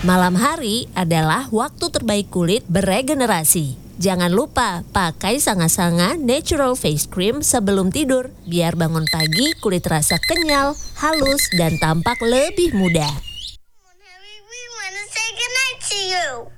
Malam hari adalah waktu terbaik kulit beregenerasi. Jangan lupa pakai Sanga-Sanga Natural Face Cream sebelum tidur, biar bangun pagi kulit terasa kenyal, halus, dan tampak lebih muda. We want to say goodnight to you.